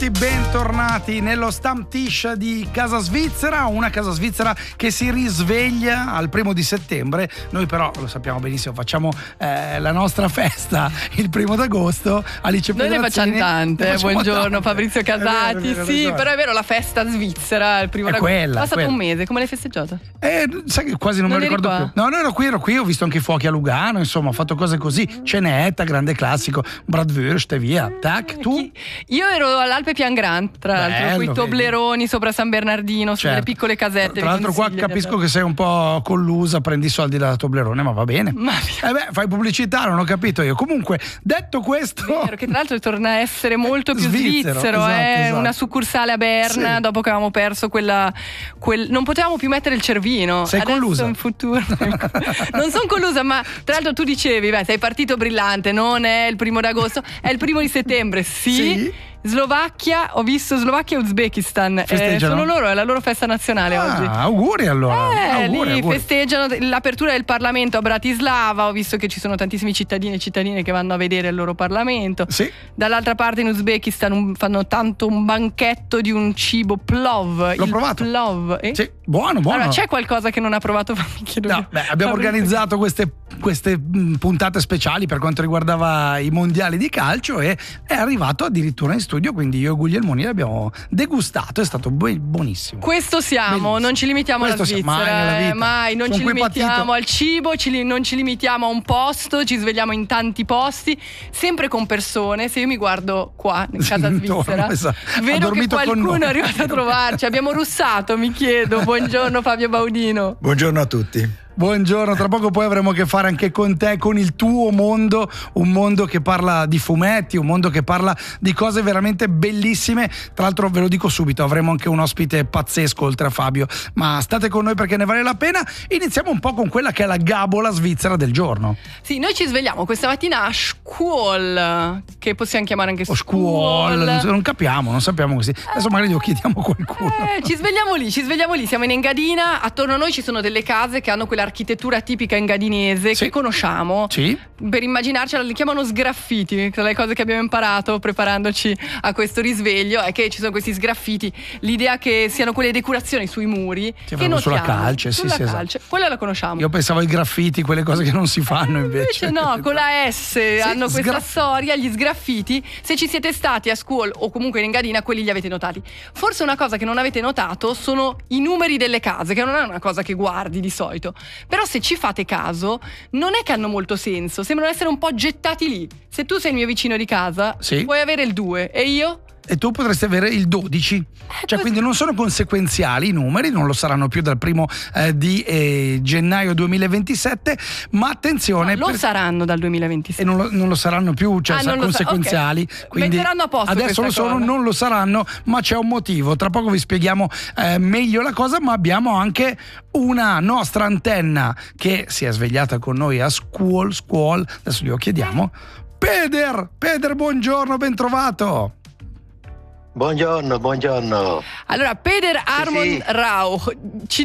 Bentornati nello Stammtisch di Casa Svizzera, una Casa Svizzera che si risveglia al 1 di settembre. Noi però lo sappiamo benissimo, facciamo la nostra festa il 1 d'agosto. Alice Noi ne facciamo tante, buongiorno tante. Fabrizio Casati, È vero, sì, però è vero, la festa svizzera il 1 d'agosto. Quella, è passato quella. un mese, come l'hai festeggiata? Sai che quasi non me lo ricordo più. No, ero qui, ho visto anche i fuochi a Lugano, insomma, ho fatto cose così, cenetta, grande classico, bratwurst e via. Tac, tu? Io ero all'Alpe Pian Grande, tra l'altro, quei tobleroni sopra San Bernardino, sulle piccole casette. Tra l'altro qua capisco che sei un po' collusa, prendi i soldi da Toblerone, ma va bene. Fai pubblicità, non ho capito io. Comunque, detto questo, vero, che tra l'altro torna a essere molto più svizzero, esatto. Una succursale a Berna, dopo che avevamo perso non potevamo più mettere il cervino. Sei adesso collusa? In futuro non sono collusa, ma tra l'altro tu dicevi, sei partito brillante, non è il 1 d'agosto, è il 1 di settembre, sì. Slovacchia, ho visto Slovacchia e Uzbekistan, sono loro, è la loro festa nazionale oggi. Auguri allora. Auguri. Festeggiano l'apertura del Parlamento a Bratislava, ho visto che ci sono tantissimi cittadini e cittadine che vanno a vedere il loro Parlamento. Sì. Dall'altra parte in Uzbekistan fanno tanto un banchetto di un cibo plov. L'ho provato. Plov. Sì, buono. Allora, c'è qualcosa che non ha provato? Abbiamo organizzato queste puntate speciali per quanto riguardava i mondiali di calcio e è arrivato addirittura in studio, quindi io e Guglielmoni l'abbiamo degustato, è stato buonissimo. Questo siamo, bellissimo. Non ci limitiamo alla Svizzera, mai non ci limitiamo al cibo, non ci limitiamo a un posto, ci svegliamo in tanti posti, sempre con persone. Se io mi guardo qua in Casa Svizzera, vedo che qualcuno è arrivato a trovarci. Abbiamo russato, mi chiedo. Buongiorno Fabio Baudino. Buongiorno a tutti. Buongiorno, tra poco poi avremo a che fare anche con te, con il tuo mondo, un mondo che parla di fumetti, un mondo che parla di cose veramente bellissime. Tra l'altro ve lo dico subito, avremo anche un ospite pazzesco oltre a Fabio, ma state con noi perché ne vale la pena. Iniziamo un po' con quella che è la gabola svizzera del giorno. Sì, noi ci svegliamo questa mattina a Scuol, che possiamo chiamare anche Scuol, non capiamo, non sappiamo così. Adesso magari lo chiediamo a qualcuno. Ci svegliamo lì, siamo in Engadina, attorno a noi ci sono delle case che hanno quell'architettura tipica engadinese che conosciamo. Sì. Per immaginarcela li chiamano sgraffiti, tra le cose che abbiamo imparato preparandoci a questo risveglio è che ci sono questi sgraffiti, l'idea che siano quelle decorazioni sui muri che notiamo sulla calce, calce. Esatto. Quella la conosciamo. Io pensavo ai graffiti, quelle cose che non si fanno invece no, con la S hanno questa storia, gli sgraffiti. Se ci siete stati a Scuol o comunque in Engadina, quelli li avete notati. Forse una cosa che non avete notato sono i numeri delle case, che non è una cosa che guardi di solito. Però se ci fate caso, non è che hanno molto senso, sembrano essere un po' gettati lì. Se tu sei il mio vicino di casa, puoi avere il 2 e io? E tu potresti avere il 12, quindi non sono conseguenziali i numeri, non lo saranno più dal 1 di gennaio 2027, ma attenzione, lo saranno dal 2027 e non lo saranno più, conseguenziali, quindi metteranno a posto adesso lo sono, non lo saranno, ma c'è un motivo. Tra poco vi spieghiamo meglio la cosa, ma abbiamo anche una nostra antenna che si è svegliata con noi a Scuol, adesso glielo chiediamo. Peder, buongiorno, ben trovato. Buongiorno. Allora, Peder Armond Rauch, ci